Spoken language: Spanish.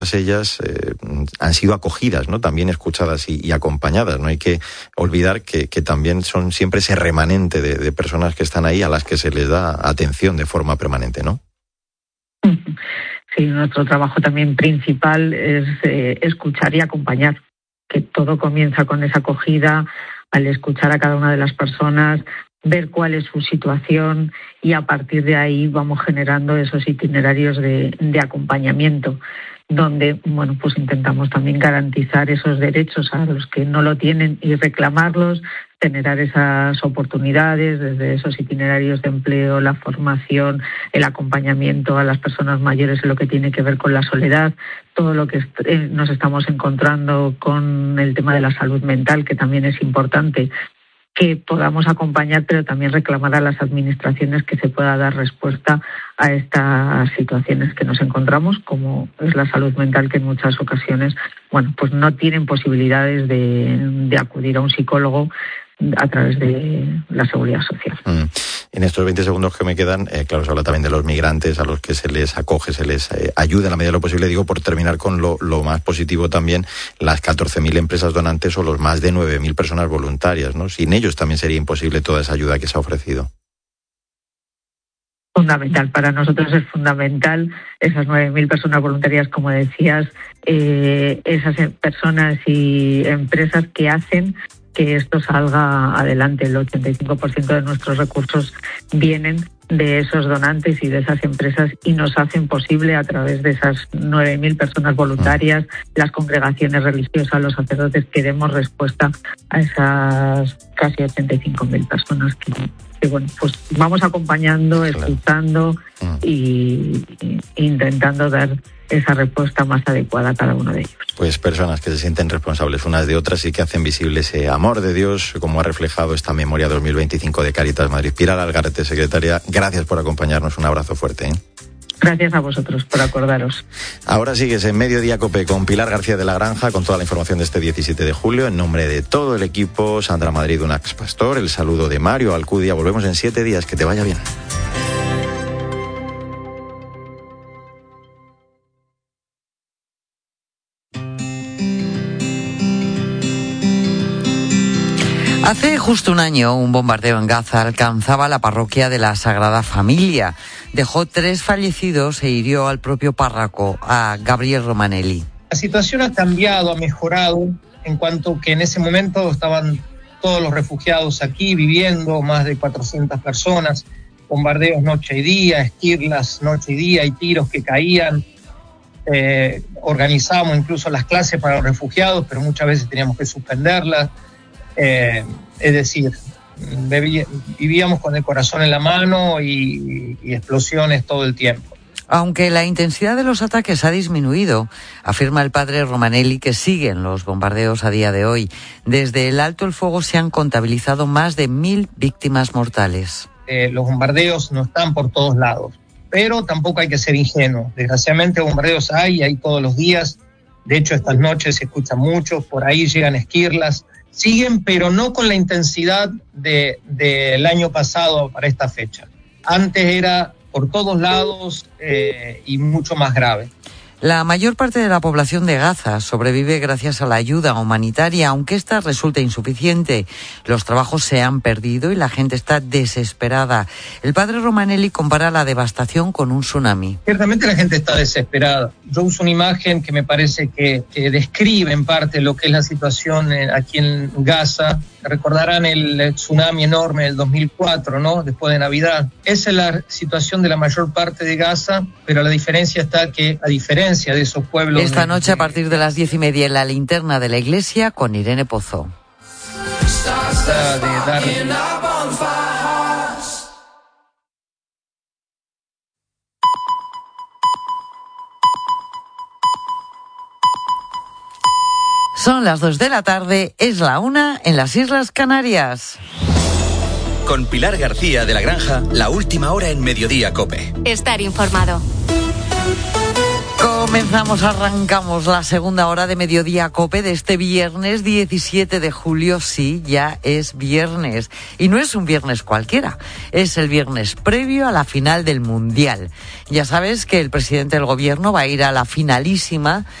ellas han sido acogidas, ¿no? También escuchadas y acompañadas. No hay que olvidar que también son siempre ese remanente de personas que están ahí a las que se les da atención de forma permanente, ¿no? Sí, nuestro trabajo también principal es escuchar y acompañar, que todo comienza con esa acogida, al escuchar a cada una de las personas, ver cuál es su situación y a partir de ahí vamos generando esos itinerarios de acompañamiento, donde pues intentamos también garantizar esos derechos a los que no lo tienen y reclamarlos, generar esas oportunidades desde esos itinerarios de empleo, la formación, el acompañamiento a las personas mayores en lo que tiene que ver con la soledad, todo lo que nos estamos encontrando con el tema de la salud mental, que también es importante que podamos acompañar, pero también reclamar a las administraciones que se pueda dar respuesta a estas situaciones que nos encontramos, como es la salud mental, que en muchas ocasiones, pues no tienen posibilidades de acudir a un psicólogo a través de la seguridad social. En estos 20 segundos que me quedan, claro, se habla también de los migrantes a los que se les acoge, se les ayuda en la medida de lo posible. Digo, por terminar con lo más positivo también, las 14.000 empresas donantes o los más de 9.000 personas voluntarias, ¿no? Sin ellos también sería imposible toda esa ayuda que se ha ofrecido. Fundamental, para nosotros es fundamental esas 9.000 personas voluntarias, como decías, esas personas y empresas que hacen que esto salga adelante. El 85% de nuestros recursos vienen de esos donantes y de esas empresas y nos hacen posible, a través de esas 9.000 personas voluntarias, las congregaciones religiosas, los sacerdotes, que demos respuesta a esas casi 85.000 personas que pues vamos acompañando, escuchando y intentando dar esa respuesta más adecuada a cada uno de ellos. Pues personas que se sienten responsables unas de otras y que hacen visible ese amor de Dios, como ha reflejado esta memoria 2025 de Cáritas Madrid. Pilar Algarete, secretaria, gracias por acompañarnos. Un abrazo fuerte, ¿eh? Gracias a vosotros por acordaros. Ahora sigues en Mediodía COPE con Pilar García de la Granja, con toda la información de este 17 de julio. En nombre de todo el equipo, Sandra Madrid, Unax Pastor, el saludo de Mario Alcudia. Volvemos en 7 días. Que te vaya bien. Hace justo un año, un bombardeo en Gaza alcanzaba la parroquia de la Sagrada Familia. Dejó 3 fallecidos e hirió al propio párroco, a Gabriel Romanelli. La situación ha cambiado, ha mejorado, en cuanto que en ese momento estaban todos los refugiados aquí viviendo, más de 400 personas, bombardeos noche y día, esquirlas noche y día y tiros que caían. Organizábamos incluso las clases para los refugiados, pero muchas veces teníamos que suspenderlas. Es decir, vivíamos con el corazón en la mano y explosiones todo el tiempo. Aunque la intensidad de los ataques ha disminuido, afirma el padre Romanelli que siguen los bombardeos a día de hoy. Desde el alto el fuego se han contabilizado más de 1.000 víctimas mortales. Los bombardeos no están por todos lados, pero tampoco hay que ser ingenuos. Desgraciadamente bombardeos hay todos los días. De hecho, estas noches se escuchan mucho, por ahí llegan esquirlas. Siguen, pero no con la intensidad del año pasado para esta fecha. Antes era por todos lados y mucho más grave. La mayor parte de la población de Gaza sobrevive gracias a la ayuda humanitaria, aunque esta resulta insuficiente. Los trabajos se han perdido y la gente está desesperada. El padre Romanelli compara la devastación con un tsunami. Ciertamente la gente está desesperada. Yo uso una imagen que me parece que describe en parte lo que es la situación aquí en Gaza. Recordarán el tsunami enorme del 2004, ¿no? Después de Navidad. Esa es la situación de la mayor parte de Gaza, pero la diferencia está que, a diferencia de esos pueblos... Esta noche, a partir de las 10:30, en la linterna de la iglesia, con Irene Pozo. Son las 2 de la tarde, es la 1 en las Islas Canarias. Con Pilar García de la Granja, la última hora en Mediodía COPE. Estar informado. Arrancamos la segunda hora de Mediodía COPE de este viernes 17 de julio. Sí, ya es viernes. Y no es un viernes cualquiera, es el viernes previo a la final del Mundial. Ya sabes que el presidente del Gobierno va a ir a la finalísima